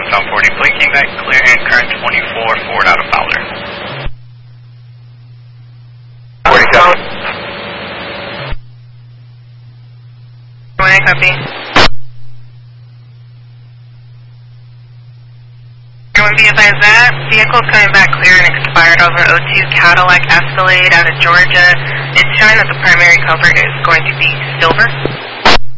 southbound 40, blinking light clear and current 24, forward out of Fowler. 47. Copy. Everyone be advised that vehicle's coming back clear and expired over O2 Cadillac Escalade out of Georgia. It's showing that the primary cover is going to be silver.